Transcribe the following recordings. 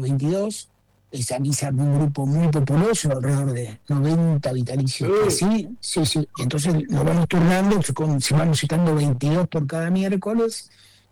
22. Aquí se armó un grupo muy populoso, alrededor de 90 vitalicios así. Sí, sí. Entonces nos vamos turnando, si vamos citando 22 por cada miércoles.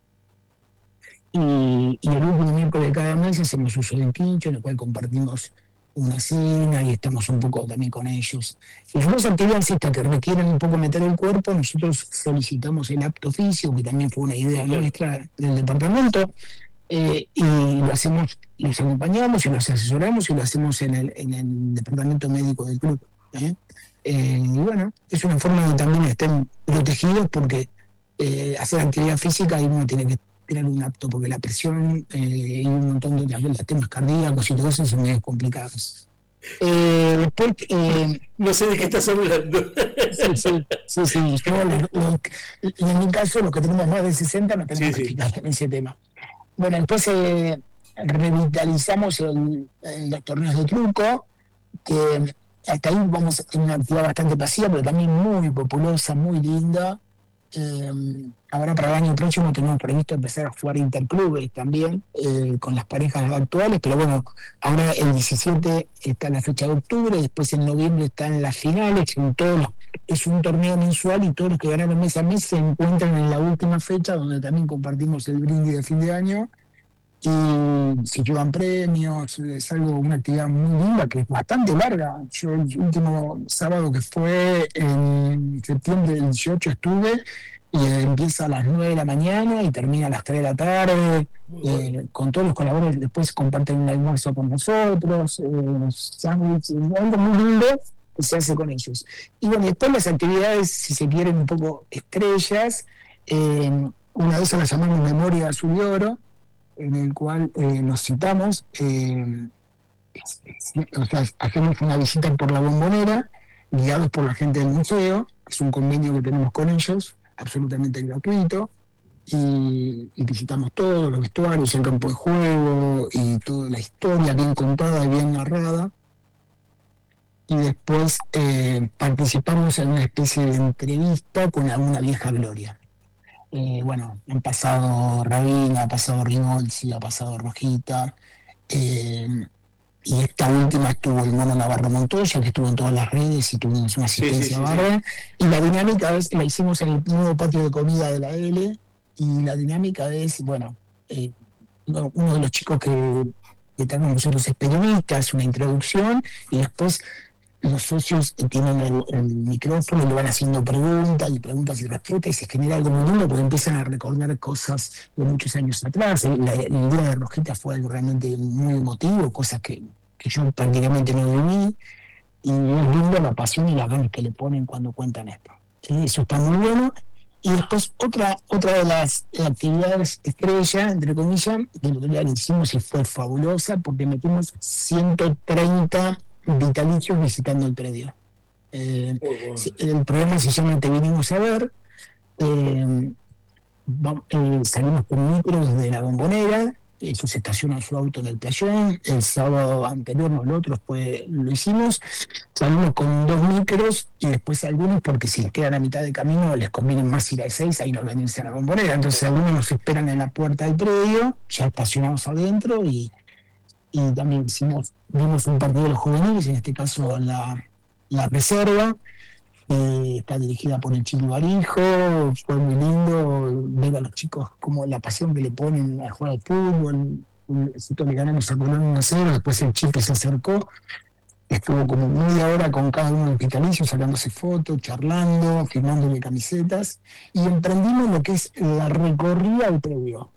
Y el último miércoles de cada mes hacemos uso del quincho, en el cual compartimos una cena y estamos un poco también con ellos. Y las actividades estas que requieren un poco meter el cuerpo, nosotros solicitamos el apto físico, que también fue una idea nuestra del departamento, y lo hacemos, los acompañamos y los asesoramos y lo hacemos en el departamento médico del club. Y bueno, es una forma de también estén protegidos, porque hacer actividad física y uno tiene que tener un apto, porque la presión y un montón de otros temas cardíacos y todo eso son medio complicados. Después, no sé de qué estás hablando. Sí. En mi caso, los que tenemos más de 60 no tenemos que fijar en ese tema. Bueno, después revitalizamos los torneos de truco, que hasta ahí vamos a tener una actividad bastante pasiva, pero también muy populosa, muy linda. Ahora para el año próximo tenemos previsto empezar a jugar interclubes también, con las parejas actuales, pero bueno, ahora el 17 está en la fecha de octubre, después en noviembre están las finales, es un torneo mensual y todos los que ganaron mes a mes se encuentran en la última fecha, donde también compartimos el brindis de fin de año y se llevan premios. Es una actividad muy linda, que es bastante larga. Yo el último sábado, que fue en septiembre del 18, estuve, y empieza a las 9 de la mañana y termina a las 3 de la tarde, con todos los colaboradores. Después comparten un almuerzo con nosotros, sándwiches, algo muy lindo que se hace con ellos. Y bueno, después las actividades, si se quieren, un poco estrellas. Una de esas la llamamos Memoria Azul y Oro, en el cual nos citamos, o sea, hacemos una visita por la Bombonera, guiados por la gente del museo. Es un convenio que tenemos con ellos, absolutamente gratuito, y visitamos todos los vestuarios, el campo de juego y toda la historia bien contada y bien narrada. Y después participamos en una especie de entrevista con alguna vieja gloria. Bueno, han pasado Rabina, ha pasado Rinolzi, ha pasado Rojita, y esta última estuvo el Mono Navarro Montoya, que estuvo en todas las redes y tuvimos una asistencia bárbara. Y la dinámica la hicimos en el nuevo patio de comida de la L, y la dinámica es, bueno, uno de los chicos que tenemos nosotros es periodista, es una introducción, y después los socios tienen el micrófono y le van haciendo preguntas y respuestas, y se genera algo muy lindo, porque empiezan a recordar cosas de muchos años atrás. La idea de Rojita fue algo realmente muy emotivo, cosas que yo prácticamente no viví, y es lindo la pasión y las ganas que le ponen cuando cuentan esto. ¿Sí? Eso está muy bueno. Y después otra de las actividades estrella, entre comillas, que lo que ya hicimos y fue fabulosa, porque metimos 130 vitalicios visitando el predio. El programa se llama Te Vinimos a Ver. Salimos con micros de la Bombonera, ellos estacionan su auto en el playón. El sábado anterior, nosotros lo hicimos, salimos con 2 micros, y después algunos, porque si quedan a mitad de camino les conviene más ir a 6, ahí nos venirse a la Bombonera. Entonces algunos nos esperan en la puerta del predio, ya estacionamos adentro, y también vimos un partido de los juveniles, en este caso la reserva, está dirigida por el Chino Barijo. Fue muy lindo ver a los chicos como la pasión que le ponen a jugar al fútbol. Nosotros le ganamos a Colón 1-0, después el Chipe se acercó, estuvo como media hora con cada uno de los vitalicios, sacándose fotos, charlando, firmándole camisetas, y emprendimos lo que es la recorrida al predio.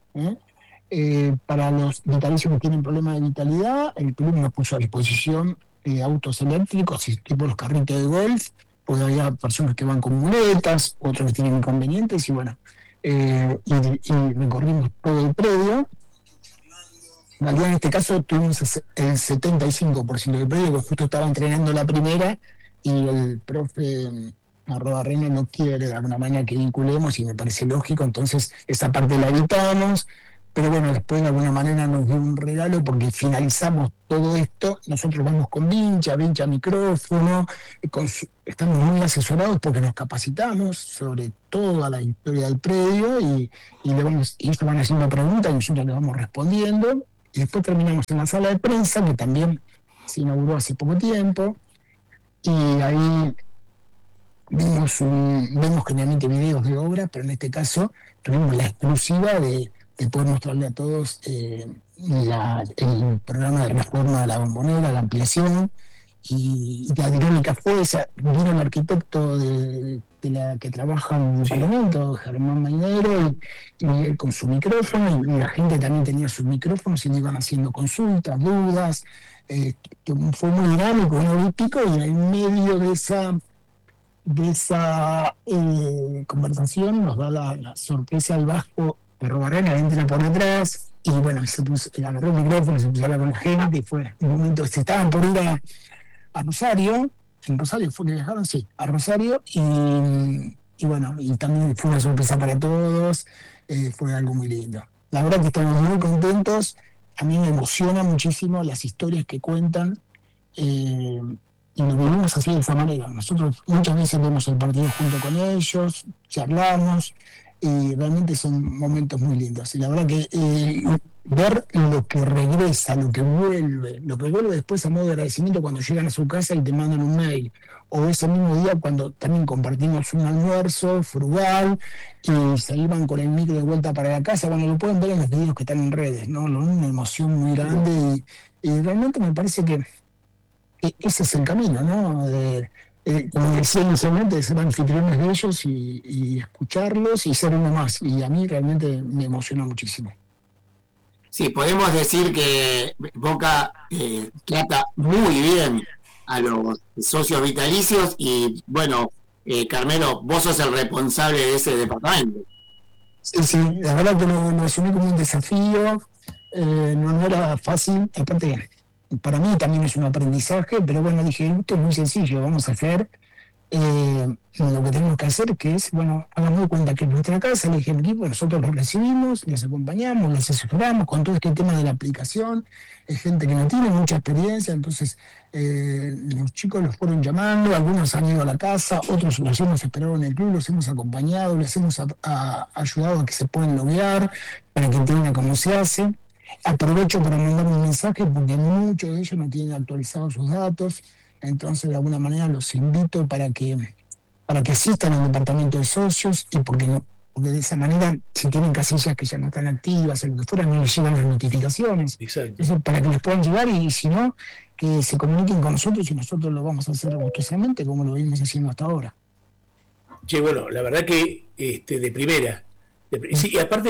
Para los vitalicios que tienen problemas de vitalidad, el club nos puso a disposición autos eléctricos, tipo los carritos de golf, porque había personas que van con muletas, otros que tienen inconvenientes, y bueno, y recorrimos todo el predio. En realidad, en este caso tuvimos el 75% del predio, que justo estaba entrenando la primera, y el profe Arrobarrena no quiere de alguna manera que vinculemos, y me parece lógico, entonces esa parte la evitamos. Pero bueno, después de alguna manera nos dio un regalo, porque finalizamos todo esto. Nosotros vamos con vincha micrófono, estamos muy asesorados porque nos capacitamos sobre toda la historia del predio, y ellos van haciendo preguntas y nosotros le vamos respondiendo. y después terminamos en la sala de prensa, que también se inauguró hace poco tiempo, y ahí vemos generalmente videos de obra, pero en este caso tuvimos la exclusiva de poder mostrarle a todos el programa de reforma de la Bombonera, la ampliación, y la dinámica fue esa. Vino el arquitecto de la que trabaja en el Parlamento, Germán Mainero, y él con su micrófono, y la gente también tenía sus micrófonos y le iban haciendo consultas, dudas. Que fue muy dinámico, una hora y pico, y en medio de esa conversación nos da la sorpresa al Vasco de Robarena, entra por detrás, y bueno, se puso, agarró el micrófono, se puso a hablar con la gente, y fue un momento, se estaban por ir a Rosario, en Rosario fue que viajaron, sí, a Rosario, y bueno, y también fue una sorpresa para todos, fue algo muy lindo. La verdad que estamos muy contentos, a mí me emociona muchísimo las historias que cuentan, y lo vivimos así de esa manera. Nosotros muchas veces vemos el partido junto con ellos, charlamos, y realmente son momentos muy lindos. Y la verdad que ver lo que regresa, lo que vuelve después a modo de agradecimiento cuando llegan a su casa y te mandan un mail, o ese mismo día cuando también compartimos un almuerzo frugal y se iban con el micro de vuelta para la casa, bueno, lo pueden ver en los videos que están en redes, ¿no? Una emoción muy grande, y realmente me parece que ese es el camino, ¿no? Como decía inicialmente, de ser anfitriones de ellos y escucharlos y ser uno más. Y a mí realmente me emociona muchísimo. Sí, podemos decir que Boca trata muy bien a los socios vitalicios y, bueno, Carmelo, vos sos el responsable de ese departamento. Sí, la verdad que lo asumí como un desafío, no era fácil, aparte para mí también es un aprendizaje, pero bueno, dije, esto es muy sencillo, vamos a hacer lo que tenemos que hacer, que es, bueno, hagamos de cuenta que en nuestra casa, el equipo, nosotros los recibimos, les acompañamos, les asesoramos con todo este tema de la aplicación, es gente que no tiene mucha experiencia, entonces los chicos los fueron llamando, algunos han ido a la casa, otros los hemos esperado en el club, los hemos acompañado, les hemos ayudado a que se puedan loguear, para que entiendan cómo se hace. Aprovecho para mandar un mensaje porque muchos de ellos no tienen actualizados sus datos, entonces de alguna manera los invito para que asistan al departamento de socios, y porque de esa manera, si tienen casillas que ya no están activas o lo que fuera, no les llegan las notificaciones. Exacto. Eso para que les puedan llegar, y si no, que se comuniquen con nosotros y nosotros lo vamos a hacer gustosamente como lo venimos haciendo hasta ahora. Che, bueno, la verdad que de primera. Sí, y aparte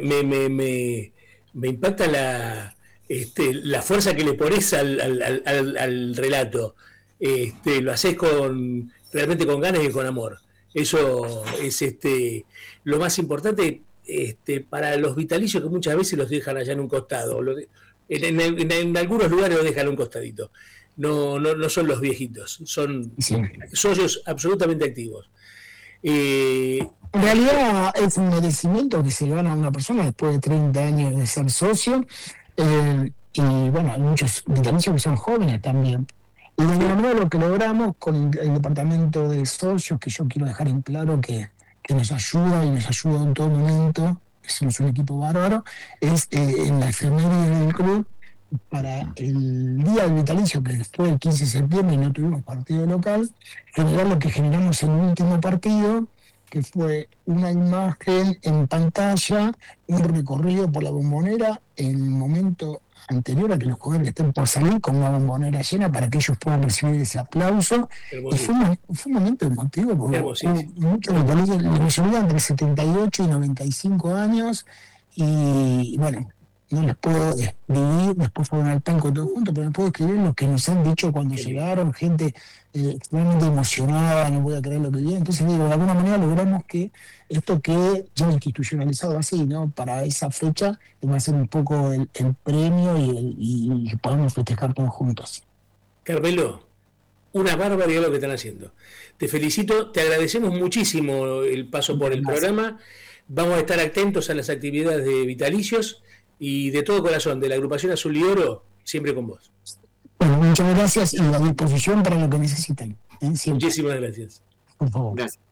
me impacta la fuerza que le pones al relato. Lo haces realmente con ganas y con amor. Eso es lo más importante para los vitalicios, que muchas veces los dejan allá en un costado. En algunos lugares los dejan a un costadito. No son los viejitos, son socios absolutamente activos. En realidad es un merecimiento que se gana a una persona después de 30 años de ser socio, y bueno, hay muchos vitalicios que son jóvenes también. Y de alguna manera lo que logramos con el departamento de socios, que yo quiero dejar en claro que nos ayuda y nos ayuda en todo momento, somos un equipo bárbaro, es en la efeméride del club, para el día del vitalicio, que fue el 15 de septiembre y no tuvimos partido local, generar lo que generamos en el último partido, que fue una imagen en pantalla, un recorrido por la Bombonera en el momento anterior a que los jugadores estén por salir, con una Bombonera llena para que ellos puedan recibir ese aplauso. Y fue un momento emotivo, porque muchos vitalicios, la mayoría entre 78 y 95 años, y bueno, no les puedo describir, después fueron al tanco todos juntos, pero les puedo escribir lo que nos han dicho cuando llegaron, gente extremadamente emocionada, no voy a creer lo que viene. Entonces digo, de alguna manera logramos que esto quede ya institucionalizado así, ¿no? Para esa fecha, que va a ser un poco el premio y podemos festejar todos juntos. Carmelo, una barbaridad lo que están haciendo. Te felicito, te agradecemos muchísimo el paso por el programa. Vamos a estar atentos a las actividades de vitalicios, y de todo corazón, de la agrupación Azul y Oro, siempre con vos. Bueno, muchas gracias, y a disposición para lo que necesiten. Muchísimas gracias. Por favor. Gracias.